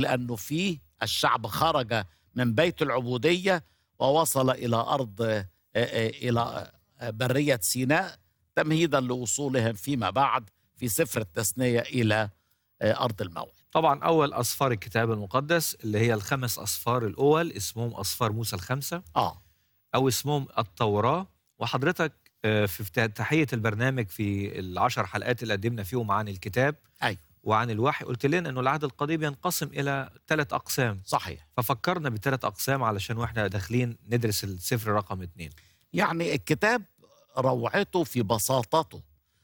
لأنه فيه الشعب خرج من بيت العبودية ووصل إلى أرض إلى برية سيناء تمهيدا لوصولهم فيما بعد في سفر التثنية إلى أرض الموعد. طبعا أول أسفار الكتاب المقدس اللي هي الخمس أسفار الأول اسمهم أسفار موسى الخمسة أو اسمهم التوراة. وحضرتك في افتتاحية البرنامج في ال10 حلقات اللي قدمنا فيهم عن الكتاب وعن الوحي قلت لنا أنه العهد القديم ينقسم إلى 3 أقسام. صحيح. ففكرنا ب3 أقسام علشان وإحنا داخلين ندرس السفر رقم 2. يعني الكتاب روعته في بساطته،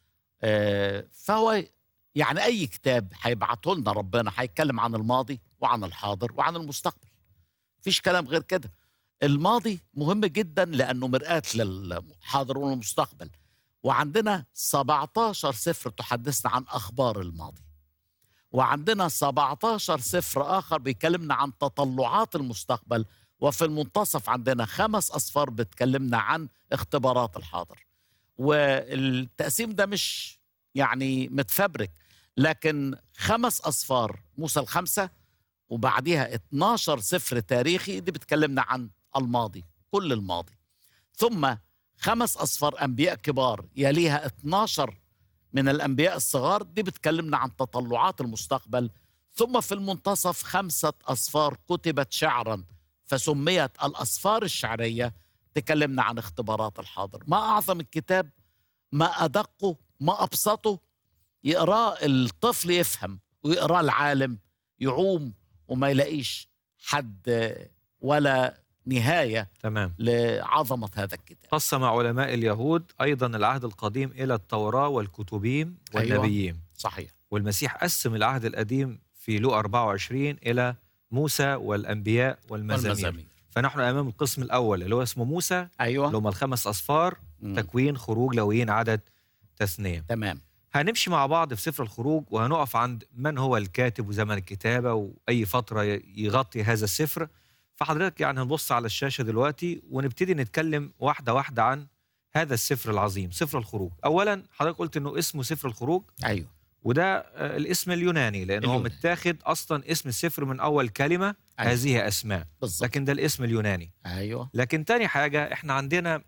فهو يعني أي كتاب هيبعته لنا ربنا هيتكلم عن الماضي وعن الحاضر وعن المستقبل، مفيش كلام غير كده. الماضي مهم جدا لأنه مرآة للحاضر والمستقبل، وعندنا 17 سفر تحدثنا عن أخبار الماضي، وعندنا 17 سفر آخر بيكلمنا عن تطلعات المستقبل، وفي المنتصف عندنا 5 أسفار بتكلمنا عن اختبارات الحاضر. والتقسيم ده مش يعني متفبرك، لكن 5 أسفار موسى الخمسة وبعديها 12 سفر تاريخي دي بتكلمنا عن الماضي، كل الماضي، ثم 5 أسفار أنبياء كبار يليها 12 من الأنبياء الصغار دي بتكلمنا عن تطلعات المستقبل، ثم في المنتصف 5 أسفار كتبت شعرا فسميت الأسفار الشعرية تكلمنا عن اختبارات الحاضر. ما أعظم الكتاب، ما أدقه، ما أبسطه، يقرأ الطفل يفهم ويقرأ العالم يعوم وما يلاقيش حد ولا نهاية. تمام. لعظمة هذا الكتاب. قسم علماء اليهود أيضا العهد القديم إلى التوراة والكتبين والنبيين. صحيح. والمسيح قسم العهد القديم في لوقا 24 إلى موسى والأنبياء والمزامير. فنحن أمام القسم الأول اللي هو اسمه موسى، اللي هم ال5 أسفار، تكوين، خروج، لاويين، عدد، تثنية. تمام. هنمشي مع بعض في سفر الخروج وهنقف عند من هو الكاتب وزمن الكتابة وأي فترة يغطي هذا السفر. فحضرتك يعني هنبص على الشاشة دلوقتي ونبتدي نتكلم واحدة واحدة عن هذا السفر العظيم، سفر الخروج. أولا حضرتك قلت إنه اسمه سفر الخروج. وده الاسم اليوناني لأنه هو متاخد أصلا اسم السفر من أول كلمة. هذه أسماء بالزبط. لكن ده الاسم اليوناني. لكن تاني حاجة احنا عندنا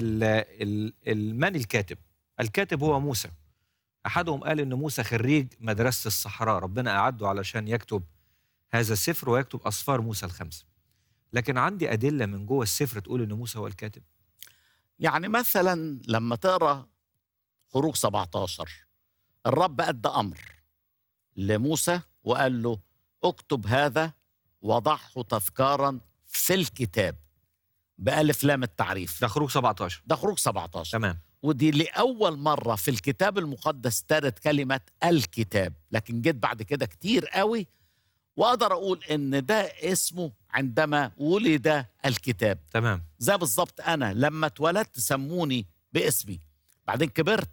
من الكاتب. الكاتب هو موسى. أحدهم قال إن موسى خريج مدرسة الصحراء، ربنا أعده علشان يكتب هذا السفر ويكتب أسفار موسى الخمسة. لكن عندي أدلة من جوه السفر تقول إن موسى هو الكاتب. يعني مثلا لما تقرأ خروج 17 الرب أدى أمر لموسى وقال له اكتب هذا وضعه تذكارا في الكتاب بألف لام التعريف. ده خروج 17. ده خروج 17. تمام. ودي لأول مرة في الكتاب المقدس ترد كلمة الكتاب، لكن جيت بعد كده كتير قوي وأقدر أقول إن ده اسمه عندما ولد الكتاب. تمام. زي بالظبط أنا لما اتولدت سموني باسمي، بعدين كبرت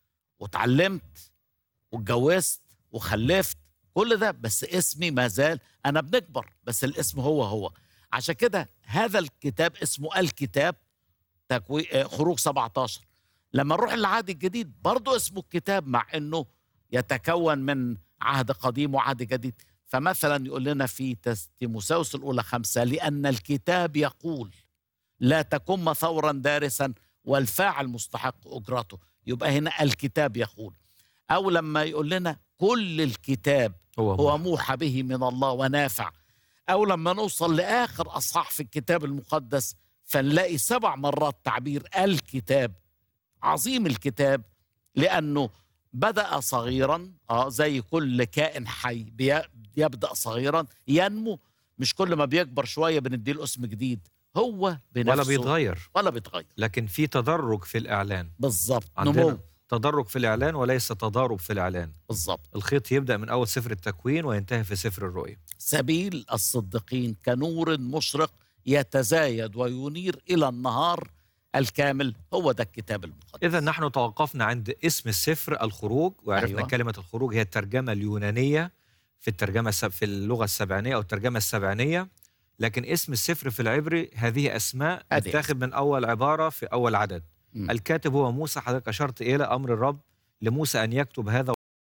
وتعلمت واتجوزت وخلفت، كل ده بس اسمي ما زال، أنا بنكبر بس الاسم هو. عشان كده هذا الكتاب اسمه الكتاب، خروج 17. لما نروح للعهد الجديد برضو اسمه الكتاب، مع انه يتكون من عهد قديم وعهد جديد. فمثلا يقول لنا في تيموثاوس الأولى 5 لأن الكتاب يقول لا تكن ثورا دارسا والفاعل مستحق أجرته. يبقى هنا الكتاب يقول. أو لما يقول لنا كل الكتاب هو موحى به من الله ونافع. أو لما نوصل لآخر أصحاح في الكتاب المقدس فنلاقي 7 مرات تعبير الكتاب. عظيم الكتاب لأنه بدأ صغيرا، زي كل كائن حي يبدأ صغيرا ينمو، مش كل ما بيكبر شوية بنديله اسم جديد، هو بنفسه ولا بيتغير. لكن في تدرج في الإعلان. بالظبط. عندنا تدرج في الإعلان وليس تضارب في الإعلان. بالظبط. الخيط يبدأ من أول سفر التكوين وينتهي في سفر الرؤيا. سبيل الصديقين كنور مشرق يتزايد وينير إلى النهار الكامل، هو ده الكتاب المقدس. إذا نحن توقفنا عند اسم السفر الخروج، وعرفنا كلمة الخروج هي الترجمة اليونانية في اللغة السبعينية أو الترجمة السبعينية. لكن اسم السفر في العبري هذه أسماء تتاخد من أول عبارة في أول عدد. الكاتب هو موسى. حضرتك أشرت إلى أمر الرب لموسى أن يكتب هذا